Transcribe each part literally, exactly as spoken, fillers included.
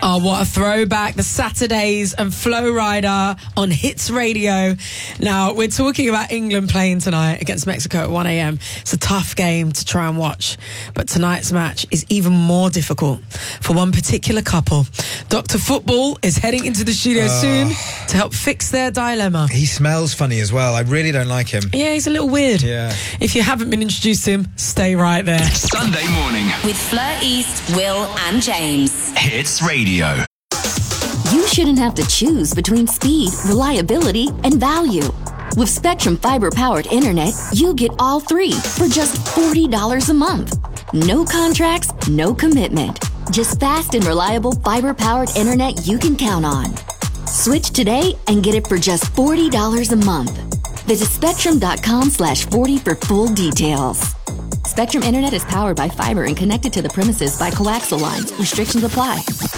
Oh, what a throwback. The Saturdays and Flow Rider on Hits Radio. Now, we're talking about England playing tonight against Mexico at one a.m. It's a tough game to try and watch, but tonight's match is even more difficult for one particular couple. Doctor Football is heading into the studio uh, soon to help fix their dilemma. He smells funny as well. I really don't like him. Yeah, he's a little weird. Yeah. If you haven't been introduced to him, stay right there. Sunday morning with Fleur East, Will and James. Hits Radio. You shouldn't have to choose between speed, reliability, and value. With Spectrum Fiber-powered internet, you get all three for just forty dollars a month. No contracts, no commitment. Just fast and reliable fiber-powered internet you can count on. Switch today and get it for just forty dollars a month. Visit spectrum.com slash 40 for full details. Spectrum Internet is powered by fiber and connected to the premises by coaxial lines. Restrictions apply.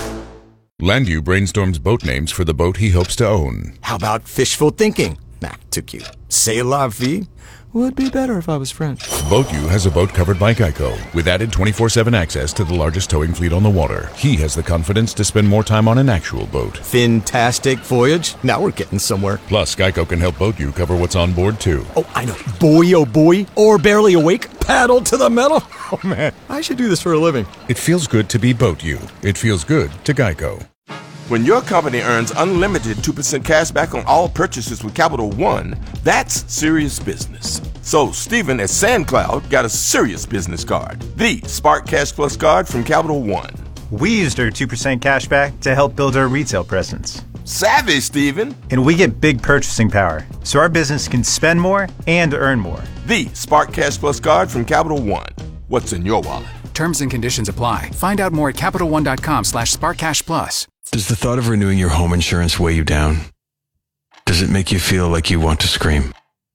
Landu brainstorms boat names for the boat he hopes to own. How about fishful thinking? Nah, too cute. C'est la vie? Would be better if I was French. BoatU has a boat covered by Geico, with added twenty-four seven access to the largest towing fleet on the water. He has the confidence to spend more time on an actual boat. Fantastic voyage. Now we're getting somewhere. Plus, Geico can help BoatU cover what's on board, too. Oh, I know. Boy, oh boy. Or barely awake. Paddle to the metal. Oh, man. I should do this for a living. It feels good to be BoatU. It feels good to Geico. When your company earns unlimited two percent cash back on all purchases with Capital One, that's serious business. So Stephen at SandCloud got a serious business card, the Spark Cash Plus card from Capital One. We used our two percent cash back to help build our retail presence. Savvy, Stephen. And we get big purchasing power, so our business can spend more and earn more. The Spark Cash Plus card from Capital One. What's in your wallet? Terms and conditions apply. Find out more at CapitalOne.com slash SparkCashPlus. Does the thought of renewing your home insurance weigh you down? Does it make you feel like you want to scream?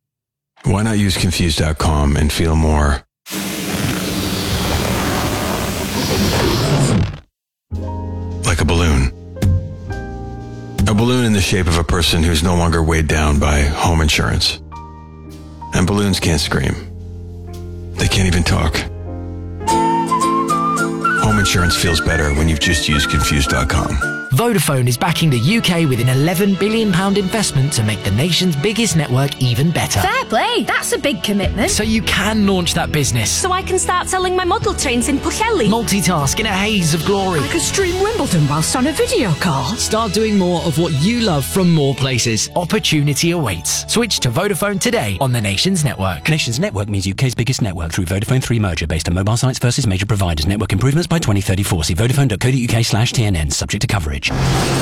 Why not use Confused dot com and feel more like a balloon? A balloon in the shape of a person who's no longer weighed down by home insurance. And balloons can't scream. They can't even talk. Home insurance feels better when you've just used Confused dot com. Vodafone is backing the U K with an eleven billion pounds investment to make the nation's biggest network even better. Fair play, that's a big commitment. So you can launch that business. So I can start selling my model trains in Pwllheli. Multitask in a haze of glory. I could stream Wimbledon whilst on a video call. Start doing more of what you love from more places. Opportunity awaits. Switch to Vodafone today on the nation's network. Nation's network means U K's biggest network through Vodafone three merger based on mobile sites versus major providers. Network improvements by twenty thirty-four. See vodafone.co.uk slash TNN. Subject to coverage.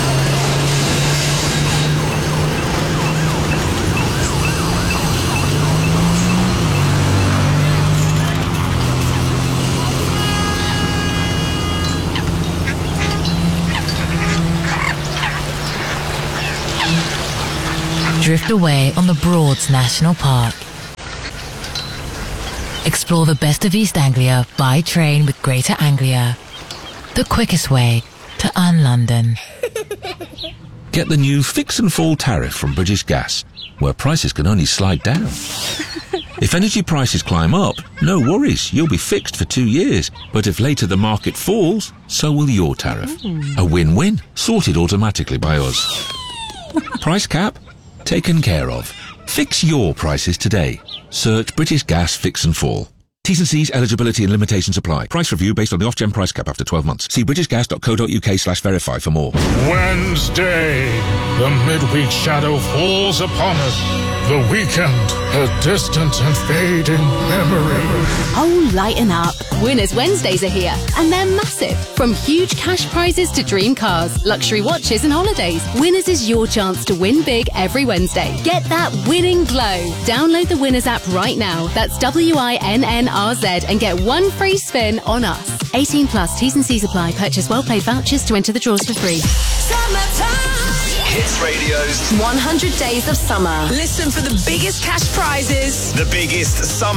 Drift away on the Broads National Park. Explore the best of East Anglia by train with Greater Anglia. The quickest way to un-London. Get the new Fix and Fall tariff from British Gas, where prices can only slide down. If energy prices climb up, no worries, you'll be fixed for two years. But if later the market falls, so will your tariff. A win-win, sorted automatically by us. Price cap? Taken care of. Fix your prices today. Search British Gas Fix and Fall. T's and C's, eligibility and limitations apply. Price review based on the off-gen price cap after twelve months. See britishgas.co.uk slash verify for more. Wednesday, the midweek shadow falls upon us. The weekend, a distant and fading memory. Oh, lighten up. Winners Wednesdays are here, and they're massive. From huge cash prizes to dream cars, luxury watches and holidays, Winners is your chance to win big every Wednesday. Get that winning glow. Download the Winners app right now. That's W I N N R Z and get one free spin on us. eighteen plus, T's and C's apply. Purchase well-paid vouchers to enter the draws for free. Summertime. Hits Radio's one hundred days of summer. Listen for the biggest cash prizes. The biggest summer